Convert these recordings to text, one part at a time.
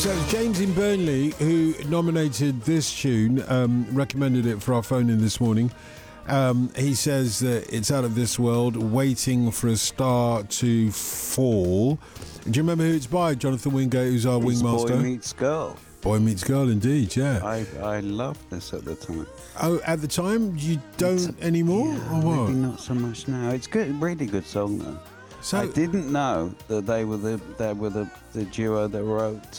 So it's James in Burnley who nominated this tune, recommended it for our phone in this morning. He says that it's out of this world, waiting for a star to fall. Do you remember who it's by? Jonathan Wingate, who's our wingmaster. Boy Meets Girl. Boy Meets Girl, indeed, yeah. I loved this at the time. Oh, at the time? You don't anymore? Yeah, or what? maybe not so much now. It's good, really good song though. So, I didn't know that they were the duo that wrote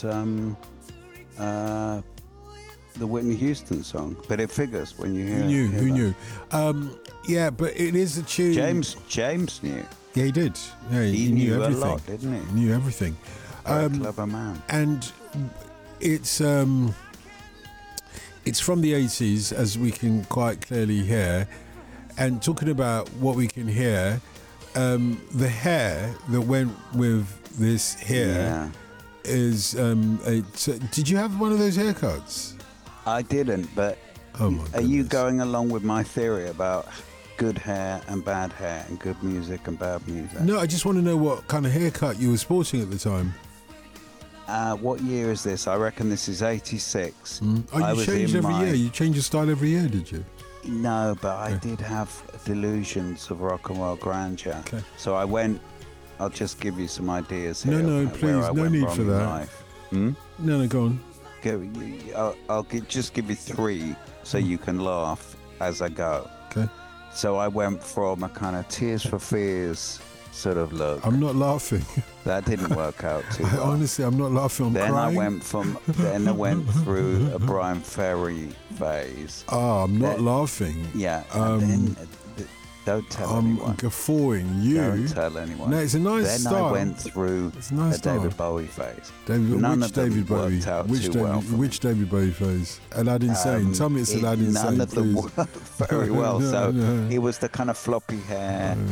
the Whitney Houston song, but it figures when you hear. Who knew? Yeah, but it is a tune. James knew. Yeah, he did. Yeah, He knew everything. a lot, didn't he? He knew everything. A clever man. And it's from the 80s, as we can quite clearly hear. And talking about what we can hear, the hair that went with this hair is. Did you have one of those haircuts? I didn't, but Oh my are you goodness. going along with my theory about good hair and bad hair and good music and bad music? No, I just want to know what kind of haircut you were sporting at the time. What year is this? I reckon this is 86. Oh, you changed every year. You changed your style every year, did you? No, but I did have delusions of rock and roll grandeur. Okay. So I went. I'll just give you some ideas here. No, of please, where I no went need wrong for in that. life. No, go on. Just give you three so you can laugh as I go. Okay. So I went from a kind of Tears for Fears sort of look. I'm not laughing. That didn't work out too well. Honestly, I'm not laughing. I'm Then crying. I went through a Brian Ferry phase. Oh, I'm not laughing. Yeah. And then, don't tell anyone. I'm guffawing. You. Don't tell anyone. No, it's a nice then style. I went through It's a nice a David style. Bowie phase. None of which them David Bowie? worked out Which too David? well for me. Which David Bowie phase? Aladdin Sane. Tell me it's Aladdin Sane. None of them please. worked very well. No, So no. it was the kind of floppy hair,